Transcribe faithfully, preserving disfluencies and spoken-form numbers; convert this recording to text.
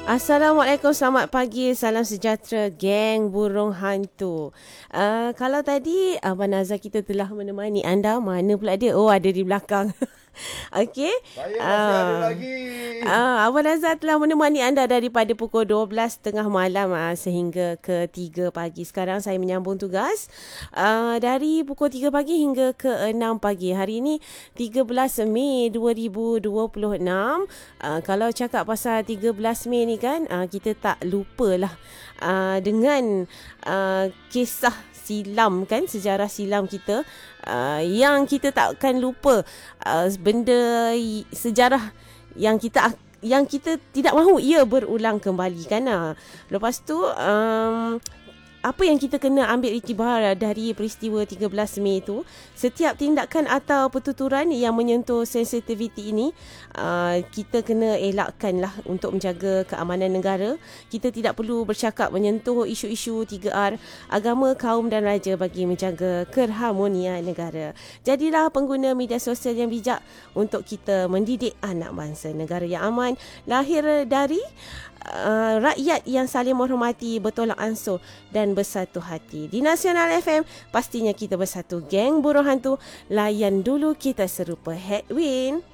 Assalamualaikum, selamat pagi, salam sejahtera geng burung hantu. Uh, kalau tadi Abang Nazar kita telah menemani anda, mana pula dia? Oh, ada di belakang. Okey. Saya masih uh, ada lagi. Uh, Abang Nazar telah menemani anda daripada pukul dua belas tiga puluh malam uh, sehingga ke tiga pagi. Sekarang saya menyambung tugas uh, dari pukul tiga pagi hingga ke enam pagi. Hari ini tiga belas Mei dua ribu dua puluh enam. Uh, kalau cakap pasal tiga belas Mei ni kan, uh, kita tak lupalah uh, dengan uh, kisah silam kan, sejarah silam kita uh, yang kita takkan lupa, uh, benda sejarah yang kita yang kita tidak mahu ia berulang kembali kan. Uh. Lepas tu um, apa yang kita kena ambil iktibar dari peristiwa tiga belas Mei itu, setiap tindakan atau pertuturan yang menyentuh sensitiviti ini, uh, kita kena elakkanlah untuk menjaga keamanan negara. Kita tidak perlu bercakap menyentuh isu-isu tiga R, agama, kaum dan raja bagi menjaga keharmonian negara. Jadilah pengguna media sosial yang bijak untuk kita mendidik anak bangsa. Negara yang aman lahir dari Uh, rakyat yang saling menghormati, bertolak ansur dan bersatu hati. Di Nasional F M, pastinya kita bersatu geng burung hantu. Layan dulu kita serupa headwind.